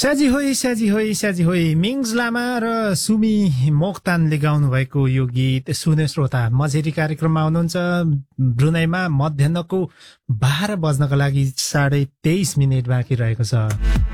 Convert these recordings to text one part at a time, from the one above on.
स्याजी होई मिङ्स लामा र सुमी मोक्तानले गाउनु भएको यो गीत सुने श्रोता मझेरी कार्यक्रममा हुनुहुन्छ। ब्रुनाईमा मध्याहको 12 बज्नको लागि 23:30 बाँकी रहेको छ।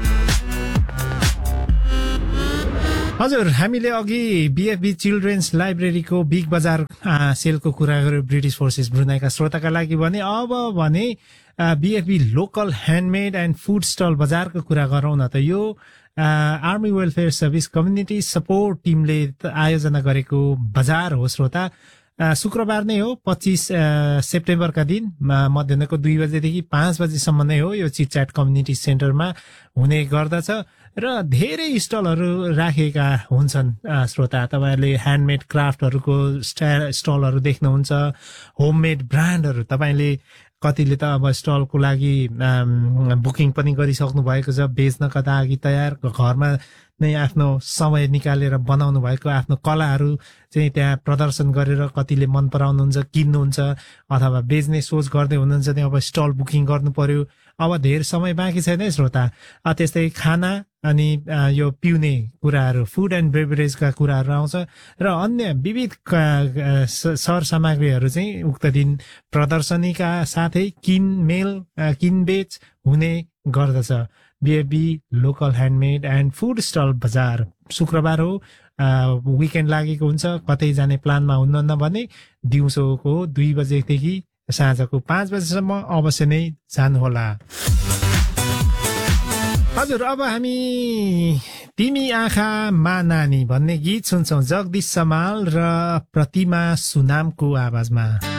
हजुर, हामीले अघि बीएफबी चिल्ड्रेन्स लाइब्रेरीको बिग बजार सेलको कुरा गर्यो ब्रिटिस फोर्सेस ब्रुनाईका श्रोताका लागि भने अब भने बीएफबी local handmade and food stall बजारको कुरा गरौँ न त। यो army welfare service community support टिमले आयोजना गरेको बजार हो श्रोता। शुक्रबार नै हो 25 सेप्टेम्बरका दिन मध्याहको 2 बजेदेखि 5 बजेसम्म नै हो। यो चिटच्याट कम्युनिटी सेन्टरमा हुने गर्दछ र धेरै स्टलहरू राखेका हुन्छन्। श्रोता, तपाईँहरूले ह्यान्डमेड क्राफ्टहरूको स्टलहरू देख्नुहुन्छ, होममेड ब्रान्डहरू तपाईँले कतिले त अब स्टलको लागि बुकिङ पनि गरिसक्नु भएको छ, बेच्नका लागि तयार, घरमा नै आफ्नो समय निकालेर बनाउनु भएको आफ्नो कलाहरू चाहिँ त्यहाँ प्रदर्शन गरेर कतिले मन पराउनुहुन्छ, किन्नुहुन्छ अथवा बेच्ने सोच गर्दै हुनुहुन्छ भने अब स्टल बुकिङ गर्नु पर्यो। अब धेरै समय बाँकी छैन श्रोता। त्यस्तै खाना अनि यो पिउने कुराहरू, फुड एन्ड बेभरेजका कुराहरू आउँछ र अन्य विविध सरसामग्रीहरू चाहिँ उक्त दिन प्रदर्शनीका साथै किनबेच हुने गर्दछ। बीएफबी local handmade and food stall बजार शुक्रबार हो, विकेन्ड लागेको हुन्छ। कतै जाने प्लानमा हुनुहुन्न भने दिउँसोको 2 बजेदेखि साँझको 5 बजेसम्म अवश्य नै जानुहोला। हजुर, अब हामी तिमी आँखामा नानी भन्ने गीत सुन्छौँ जगदीश समाल र प्रतिमा सुनामको आवाजमा।